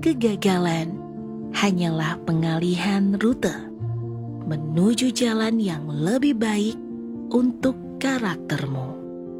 kegagalan hanyalah pengalihan rute menuju jalan yang lebih baik untuk karaktermu.